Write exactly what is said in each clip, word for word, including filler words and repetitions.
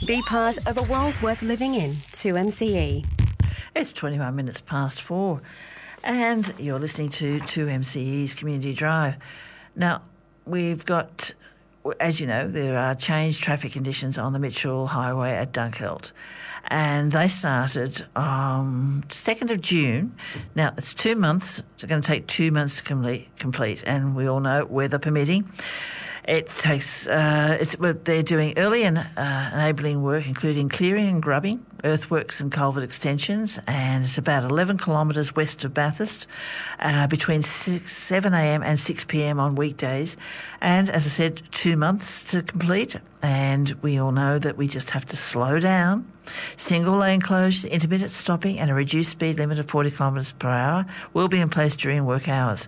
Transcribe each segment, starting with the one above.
Be part of a world worth living in. two M C E. It's twenty-one minutes past four, and you're listening to two M C E's Community Drive. Now, we've got, as you know, there are changed traffic conditions on the Mitchell Highway at Dunkeld, and they started on second of June. Now, it's two months. It's going to take two months to complete, complete and we all know, weather permitting. It takes, uh, it's, they're doing early and uh, enabling work, including clearing and grubbing, earthworks and culvert extensions, and it's about eleven kilometres west of Bathurst, uh, between six, seven a m and six p m on weekdays. And as I said, two months to complete, and we all know that we just have to slow down. Single lane closures, intermittent stopping, and a reduced speed limit of forty kilometres per hour will be in place during work hours.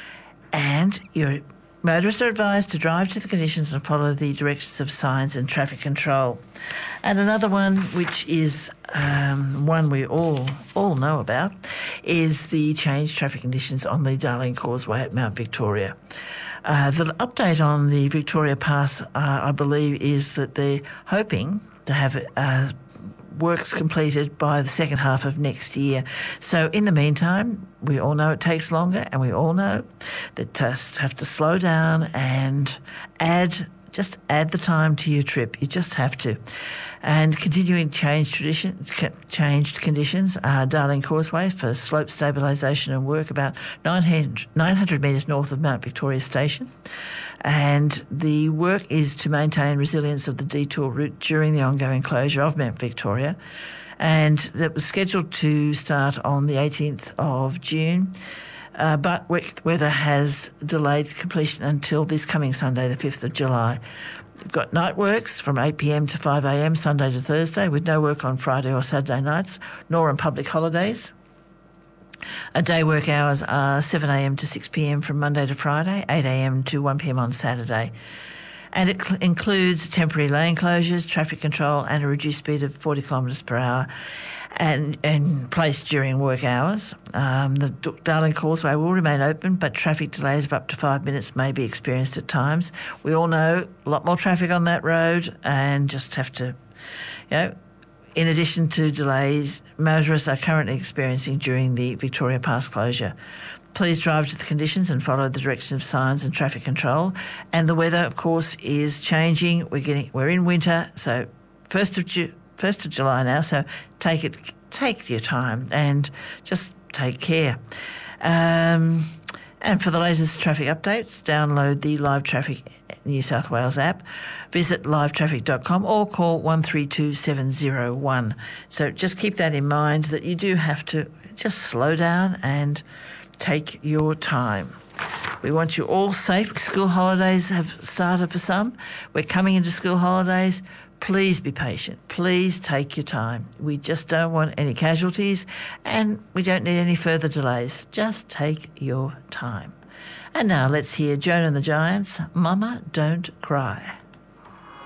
And you're motorists are advised to drive to the conditions and follow the directions of signs and traffic control. And another one, which is um, one we all all know about, is the changed traffic conditions on the Darling Causeway at Mount Victoria. Uh, the update on the Victoria Pass, uh, I believe, is that they're hoping to have uh, works completed by the second half of next year. So in the meantime, we all know it takes longer, and we all know that just have to slow down and add, just add the time to your trip. You just have to. And continuing changed tradition, changed conditions are Darling Causeway for slope stabilisation and work about nine hundred metres north of Mount Victoria Station. And the work is to maintain resilience of the detour route during the ongoing closure of Mount Victoria. And that was scheduled to start on the eighteenth of June. Uh, but weather has delayed completion until this coming Sunday, the fifth of July. We've got night works from eight p m to five a m Sunday to Thursday, with no work on Friday or Saturday nights, nor on public holidays. A day work hours are seven a m to six p m from Monday to Friday, eight a m to one p m on Saturday. And it cl- includes temporary lane closures, traffic control, and a reduced speed of forty kilometres per hour and in place during work hours. Um, the D- Darling Causeway will remain open, but traffic delays of up to five minutes may be experienced at times. We all know a lot more traffic on that road, and just have to, you know, in addition to delays motorists are currently experiencing during the Victoria Pass closure. Please drive to the conditions and follow the direction of signs and traffic control. And the weather, of course, is changing. We're getting we're in winter, so first of Ju- first of July now. So take it, take your time, and just take care. Um, and for the latest traffic updates, download the Live Traffic New South Wales app, visit live traffic dot com or call one three two seven zero one. So just keep that in mind, that you do have to just slow down and take your time. We want you all safe. School holidays have started for some. We're coming into school holidays. Please be patient. Please take your time. We just don't want any casualties, and we don't need any further delays. Just take your time. And now let's hear Joan and the Giants, Mama Don't Cry.